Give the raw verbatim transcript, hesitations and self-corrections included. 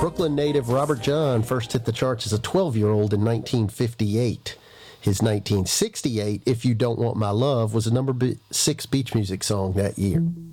Brooklyn native Robert John first hit the charts as a twelve-year-old in nineteen fifty-eight. His nineteen sixty-eight, If You Don't Want My Love, was a number six beach music song that year.